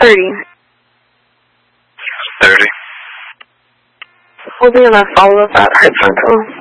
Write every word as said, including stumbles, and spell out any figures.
thirty. thirty. We'll be in a follow-up at Heart Central.